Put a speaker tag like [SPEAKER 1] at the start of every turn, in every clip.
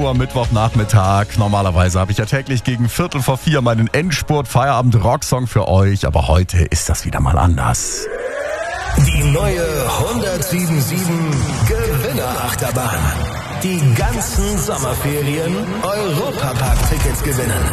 [SPEAKER 1] Am Mittwochnachmittag. Normalerweise habe ich ja täglich gegen 3:45 meinen Endspurt-Feierabend-Rocksong für euch, aber heute ist das wieder mal anders.
[SPEAKER 2] Die neue 107.7 Gewinnerachterbahn. Die ganzen Sommerferien Europapark-Tickets gewinnen.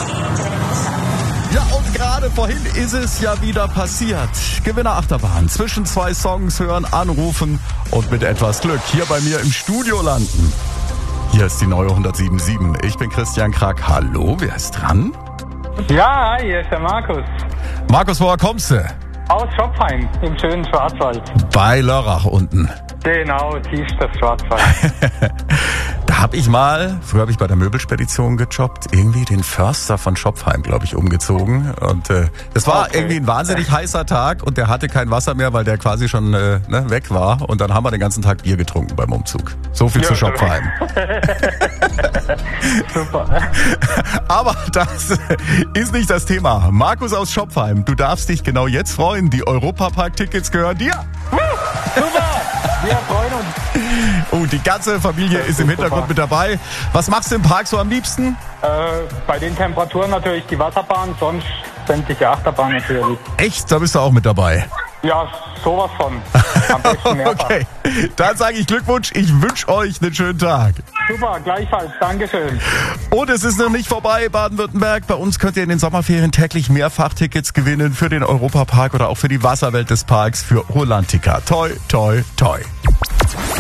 [SPEAKER 1] Ja, und gerade vorhin ist es ja wieder passiert. Gewinnerachterbahn. Zwischen zwei Songs hören, anrufen und mit etwas Glück hier bei mir im Studio landen. Hier ist die neue 107.7. Ich bin Christian Krack. Hallo, wer ist dran?
[SPEAKER 3] Ja, hi, hier ist der Markus.
[SPEAKER 1] Markus, woher kommst du?
[SPEAKER 3] Aus Schopfheim, im schönen Schwarzwald.
[SPEAKER 1] Bei Lörrach unten.
[SPEAKER 3] Genau, tiefstes Schwarzwald.
[SPEAKER 1] Früher habe ich bei der Möbelspedition gejobbt, irgendwie den Förster von Schopfheim, glaube ich, umgezogen. Und das war irgendwie ein wahnsinnig heißer Tag und der hatte kein Wasser mehr, weil der quasi schon weg war. Und dann haben wir den ganzen Tag Bier getrunken beim Umzug. So viel zu Schopfheim.
[SPEAKER 3] Super.
[SPEAKER 1] Aber das ist nicht das Thema. Markus aus Schopfheim, du darfst dich genau jetzt freuen. Die Europapark-Tickets gehören dir.
[SPEAKER 3] Super, wir freuen uns.
[SPEAKER 1] Oh, die ganze Familie ist im Hintergrund mit dabei. Was machst du im Park so am liebsten?
[SPEAKER 3] Bei den Temperaturen natürlich die Wasserbahn, sonst sämtliche Achterbahn natürlich.
[SPEAKER 1] Echt? Da bist du auch mit dabei?
[SPEAKER 3] Ja, sowas von. Am besten mehrfach.
[SPEAKER 1] Okay, dann sage ich Glückwunsch. Ich wünsche euch einen schönen Tag.
[SPEAKER 3] Super, gleichfalls. Dankeschön.
[SPEAKER 1] Und es ist noch nicht vorbei, Baden-Württemberg. Bei uns könnt ihr in den Sommerferien täglich Mehrfachtickets gewinnen für den Europapark oder auch für die Wasserwelt des Parks für Rolantica. Toi, toi, toi.